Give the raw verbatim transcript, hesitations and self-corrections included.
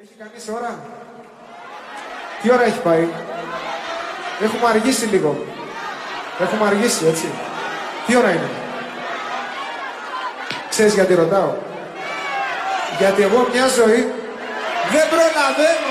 Έχει κανείς ώρα? Τι ώρα έχει πάει? Έχουμε αργήσει λίγο. Έχουμε αργήσει, έτσι. Τι ώρα είναι? Ξέρεις γιατί ρωτάω? Γιατί εγώ μια ζωή δεν προλαβαίνω.